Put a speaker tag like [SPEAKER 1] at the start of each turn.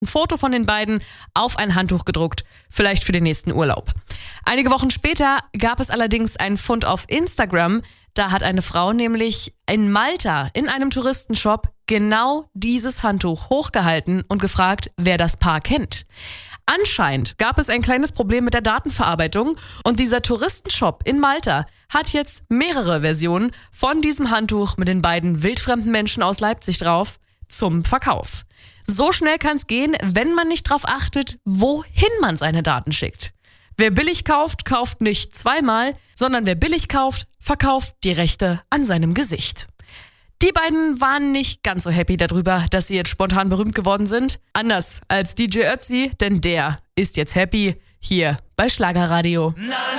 [SPEAKER 1] ein Foto von den beiden auf ein Handtuch gedruckt, vielleicht für den nächsten Urlaub. Einige Wochen später gab es allerdings einen Fund auf Instagram. Da hat eine Frau nämlich in Malta in einem Touristenshop genau dieses Handtuch hochgehalten und gefragt, wer das Paar kennt. Anscheinend gab es ein kleines Problem mit der Datenverarbeitung und dieser Touristenshop in Malta hat jetzt mehrere Versionen von diesem Handtuch mit den beiden wildfremden Menschen aus Leipzig drauf zum Verkauf. So schnell kann es gehen, wenn man nicht darauf achtet, wohin man seine Daten schickt. Wer billig kauft, kauft nicht zweimal, sondern wer billig kauft, verkauft die Rechte an seinem Gesicht. Die beiden waren nicht ganz so happy darüber, dass sie jetzt spontan berühmt geworden sind. Anders als DJ Ötzi, denn der ist jetzt happy hier bei Schlagerradio.